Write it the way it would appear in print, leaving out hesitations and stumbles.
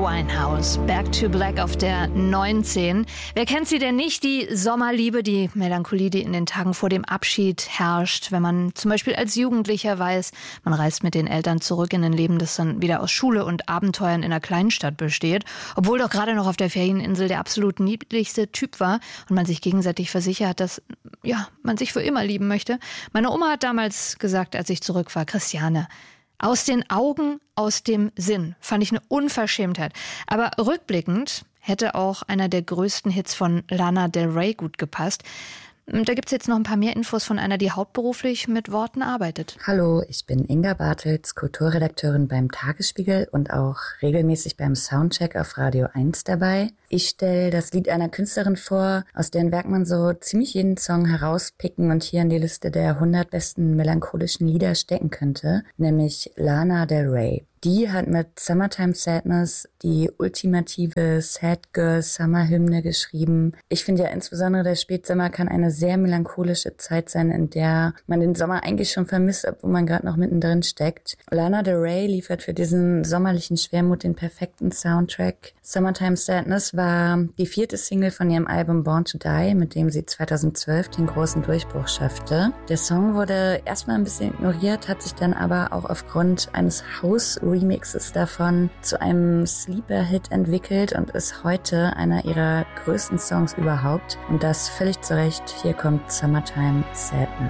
Winehouse, Back to Black auf der 19. Wer kennt sie denn nicht? Die Sommerliebe, die Melancholie, die in den Tagen vor dem Abschied herrscht. Wenn man zum Beispiel als Jugendlicher weiß, man reist mit den Eltern zurück in ein Leben, das dann wieder aus Schule und Abenteuern in einer Kleinstadt besteht. Obwohl doch gerade noch auf der Ferieninsel der absolut niedlichste Typ war und man sich gegenseitig versichert, dass man sich für immer lieben möchte. Meine Oma hat damals gesagt, als ich zurück war, Christiane, aus den Augen, aus dem Sinn. Fand ich eine Unverschämtheit. Aber rückblickend hätte auch einer der größten Hits von Lana Del Rey gut gepasst. Da gibt's jetzt noch ein paar mehr Infos von einer, die hauptberuflich mit Worten arbeitet. Hallo, ich bin Inga Bartels, Kulturredakteurin beim Tagesspiegel und auch regelmäßig beim Soundcheck auf Radio 1 dabei. Ich stelle das Lied einer Künstlerin vor, aus deren Werk man so ziemlich jeden Song herauspicken und hier in die Liste der 100 besten melancholischen Lieder stecken könnte, nämlich Lana Del Rey. Die hat mit Summertime Sadness die ultimative Sad Girl Summer Hymne geschrieben. Ich finde ja insbesondere der Spätsommer kann eine sehr melancholische Zeit sein, in der man den Sommer eigentlich schon vermisst, obwohl man gerade noch mittendrin steckt. Lana Del Rey liefert für diesen sommerlichen Schwermut den perfekten Soundtrack. Summertime Sadness war die 4. Single von ihrem Album Born to Die, mit dem sie 2012 den großen Durchbruch schaffte. Der Song wurde erstmal ein bisschen ignoriert, hat sich dann aber auch aufgrund eines Remixes davon zu einem Sleeper-Hit entwickelt und ist heute einer ihrer größten Songs überhaupt. Und das völlig zu Recht. Hier kommt Summertime Sadness.